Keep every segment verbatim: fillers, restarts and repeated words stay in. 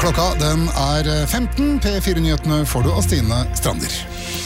Klokka den er femten. P fire-nyhetene får du av Stine Strander.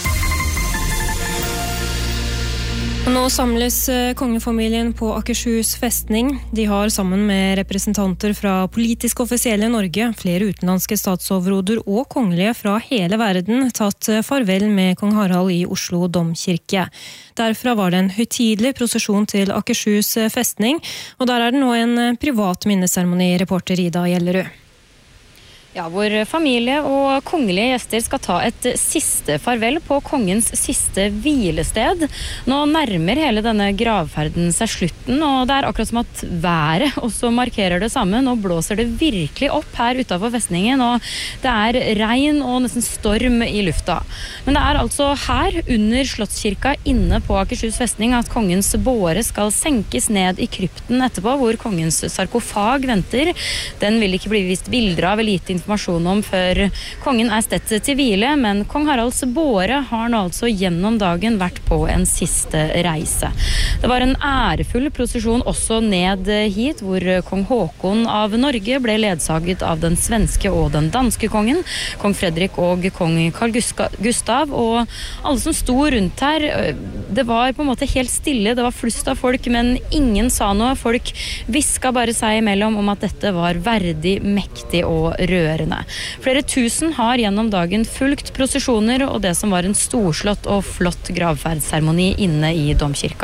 Nå samles kongefamilien på Akershus festning. De har sammen med representanter fra politisk offisielle Norge, flere utenlandske statsoverhoder og kongelige fra hele verden tatt farvel med kong Harald i Oslo domkirke. Derfra var det en høytidelig prosesjon til Akershus festning, og der er det nå en privat minneseremoni, reporter Ida Gjellerud. Ja, hvor familie og kongelige gjester skal ta et siste farvel på kongens siste hvilested. Nå nærmer hele denne gravferden seg slutten, og det er akkurat som at været også markerer det samme. Nå blåser det virkelig opp her utenfor festningen, og det er regn og nesten storm i lufta. Men det er altså her, under Slottskirka inne på Akershus festning, at kongens båre skal senkes ned i krypten etterpå, hvor kongens sarkofag venter. Den vil ikke bli vist bilder av eller gitt informasjon om før kongen er stedt til hvile, men kong Haralds båre har nå altså gjennom dagen vært på en siste reise. Det var en ærefull prosesjon også ned hit, hvor kong Håkon av Norge ble ledsaget av den svenske og den danske kongen, kong Fredrik og kong Carl Gustav, og alle som sto rundt her, det var på en måte helt stille, det var flust av folk, men ingen sa noe. Folk visket bare seg imellom om at dette var verdig, mektig og rørende. Flere tusen har gjennom dagen fulgt prosesjoner og det som var en storslått og flott gravferdsseremoni inne i domkirka.